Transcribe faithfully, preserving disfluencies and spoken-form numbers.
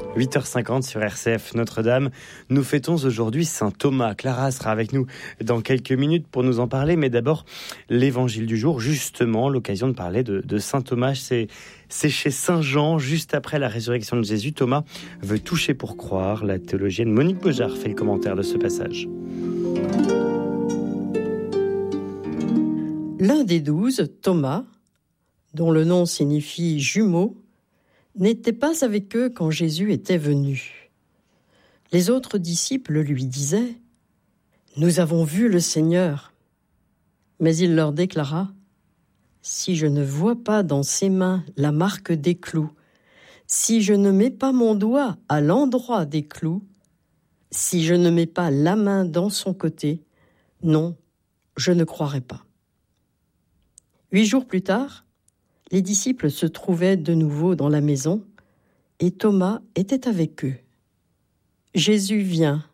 huit heures cinquante sur R C F Notre-Dame. Nous fêtons aujourd'hui Saint Thomas. Clara sera avec nous dans quelques minutes pour nous en parler. Mais d'abord, l'évangile du jour, justement, l'occasion de parler de, de Saint Thomas. C'est, c'est chez Saint Jean, juste après la résurrection de Jésus. Thomas veut toucher pour croire. La théologienne Monique Beaujard fait le commentaire de ce passage. L'un des douze, Thomas, dont le nom signifie jumeau, n'était pas avec eux quand Jésus était venu. Les autres disciples lui disaient « Nous avons vu le Seigneur ». Mais il leur déclara « Si je ne vois pas dans ses mains la marque des clous, si je ne mets pas mon doigt à l'endroit des clous, si je ne mets pas la main dans son côté, non, je ne croirai pas. » Huit jours plus tard, les disciples se trouvaient de nouveau dans la maison et Thomas était avec eux. Jésus vient,